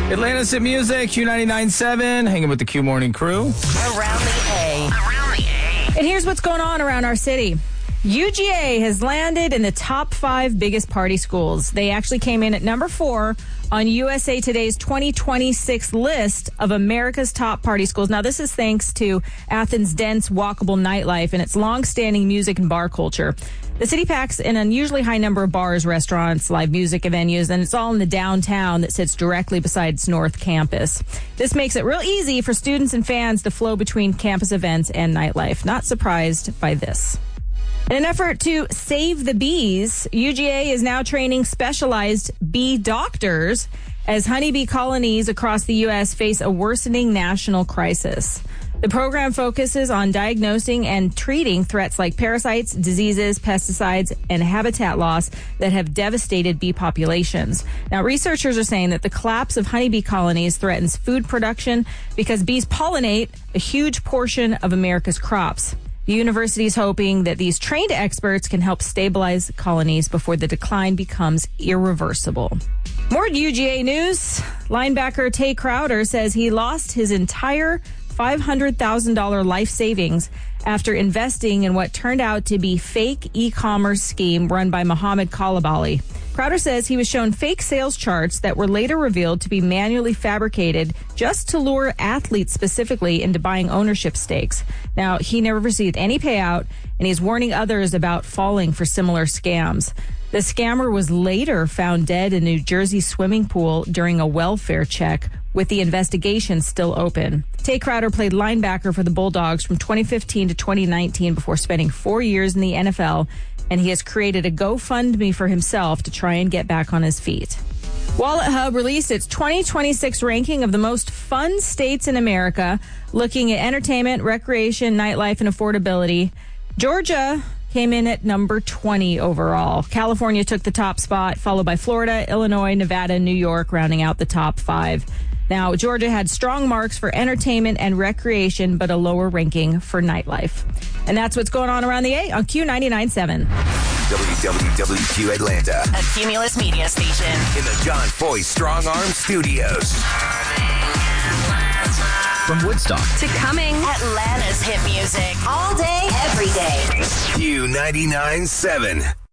Atlanta's Hit Music, Q99.7, hanging with the Q Morning Crew. Around the A. And here's what's going on around our city. UGA has landed in the top 5 biggest party schools. They actually came in at number 4 on USA Today's 2026 list of America's top party schools. Now, this is thanks to Athens' dense, walkable nightlife and its long-standing music and bar culture. The city packs an unusually high number of bars, restaurants, live music venues, and it's all in the downtown that sits directly beside its North Campus. This makes it real easy for students and fans to flow between campus events and nightlife. Not surprised by this. In an effort to save the bees, UGA is now training specialized bee doctors as honeybee colonies across the U.S. face a worsening national crisis. The program focuses on diagnosing and treating threats like parasites, diseases, pesticides, and habitat loss that have devastated bee populations. Now, researchers are saying that the collapse of honeybee colonies threatens food production because bees pollinate a huge portion of America's crops. The university is hoping that these trained experts can help stabilize colonies before the decline becomes irreversible. More UGA news. Linebacker Tay Crowder says he lost his entire $500,000 life savings after investing in what turned out to be fake e-commerce scheme run by Mohammed Kalabali. Crowder says he was shown fake sales charts that were later revealed to be manually fabricated just to lure athletes specifically into buying ownership stakes. Now, he never received any payout, and he's warning others about falling for similar scams. The scammer was later found dead in a New Jersey swimming pool during a welfare check, with the investigation still open. Tay Crowder played linebacker for the Bulldogs from 2015 to 2019 before spending 4 years in the NFL, and he has created a GoFundMe for himself to try and get back on his feet. Wallet Hub released its 2026 ranking of the most fun states in America, looking at entertainment, recreation, nightlife, and affordability. Georgia came in at number 20 overall. California took the top spot, followed by Florida, Illinois, Nevada, and New York, rounding out the top 5. Now, Georgia had strong marks for entertainment and recreation, but a lower ranking for nightlife. And that's what's going on around the A on Q99.7. WWWQ Atlanta. A Cumulus media station. In the John Foy Strong Arm Studios. From Woodstock To coming. Atlanta's hit music. All day, every day. Q99.7.